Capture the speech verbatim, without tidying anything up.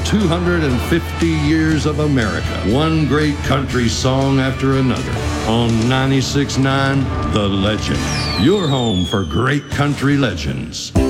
two hundred fifty years of America. One great country song after another. On ninety-six point nine, The Legend. Your home for great country legends.